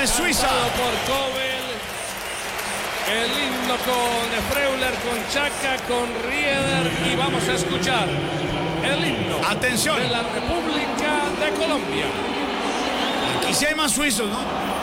es Suiza. Por Kobel. El himno con Freuler, con Chaka, con Rieder. Y vamos a escuchar el himno. Atención. De la República de Colombia. Aquí sí hay más suizos, ¿no?